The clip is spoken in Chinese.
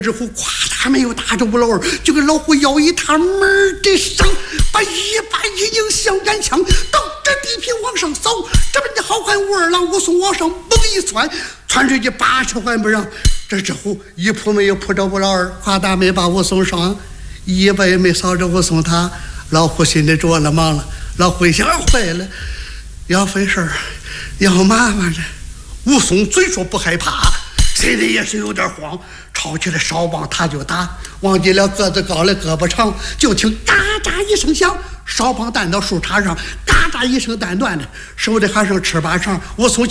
之后，咵嚓没有打着吴老二，就给老虎咬一踏门的上，把一把一拧响杆枪，等着地皮往上扫。这边的好汉武二郎武松往上猛一窜，窜出去8尺还不让。这之后一扑没有扑着吴老二，咵嗒没把武松上，一把也没扫着武松他。老虎心里着了忙了，老虎一想坏了，要费事儿，要麻烦了。武松虽说不害怕，心里也是有点慌，抄起来哨棒他就打，忘记了个子高了胳膊长，就听嘎喳一声响，哨棒弹到树杈上，嘎喳一声弹断了，手里还剩翅膀上，武松